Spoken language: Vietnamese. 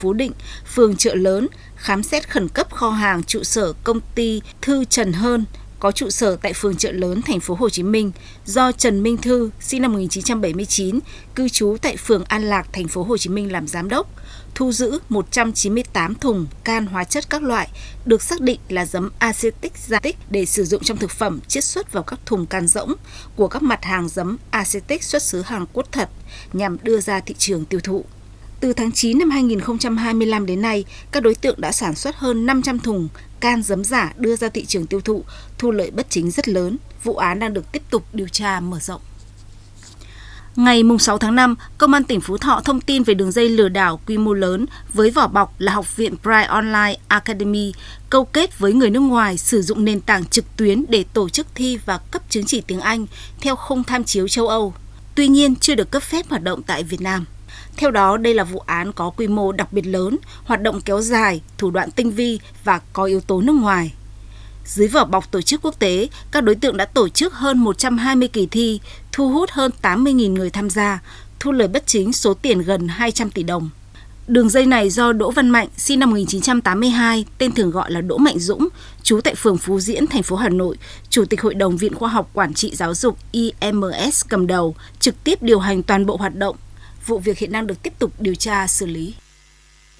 Phú Định, phường Chợ Lớn, khám xét khẩn cấp kho hàng trụ sở công ty Thư Trần Hơn có trụ sở tại phường Chợ Lớn, thành phố Hồ Chí Minh do Trần Minh Thư, sinh năm 1979, cư trú tại phường An Lạc, thành phố Hồ Chí Minh làm giám đốc, thu giữ 198 thùng can hóa chất các loại được xác định là giấm acetic Zatic để sử dụng trong thực phẩm chiết xuất vào các thùng can rỗng của các mặt hàng giấm acetic xuất xứ Hàn Quốc thật nhằm đưa ra thị trường tiêu thụ. Từ tháng 9 năm 2025 đến nay, các đối tượng đã sản xuất hơn 500 thùng can giấm giả đưa ra thị trường tiêu thụ, thu lợi bất chính rất lớn. Vụ án đang được tiếp tục điều tra mở rộng. Ngày 6 tháng 5, Công an tỉnh Phú Thọ thông tin về đường dây lừa đảo quy mô lớn với vỏ bọc là Học viện Pride Online Academy, câu kết với người nước ngoài sử dụng nền tảng trực tuyến để tổ chức thi và cấp chứng chỉ tiếng Anh theo khung tham chiếu châu Âu. Tuy nhiên, chưa được cấp phép hoạt động tại Việt Nam. Theo đó, đây là vụ án có quy mô đặc biệt lớn, hoạt động kéo dài, thủ đoạn tinh vi và có yếu tố nước ngoài. Dưới vỏ bọc tổ chức quốc tế, các đối tượng đã tổ chức hơn 120 kỳ thi, thu hút hơn 80.000 người tham gia, thu lời bất chính số tiền gần 200 tỷ đồng. Đường dây này do Đỗ Văn Mạnh, sinh năm 1982, tên thường gọi là Đỗ Mạnh Dũng, trú tại phường Phú Diễn, thành phố Hà Nội, Chủ tịch Hội đồng Viện Khoa học Quản trị Giáo dục IMS cầm đầu, trực tiếp điều hành toàn bộ hoạt động. Vụ việc hiện đang được tiếp tục điều tra xử lý.